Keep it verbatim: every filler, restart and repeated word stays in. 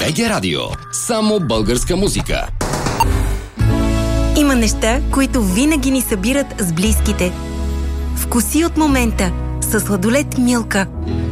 БГ Радио. Само българска музика. Има неща, които винаги ни събират с близките. Вкуси от момента със сладолед Милка.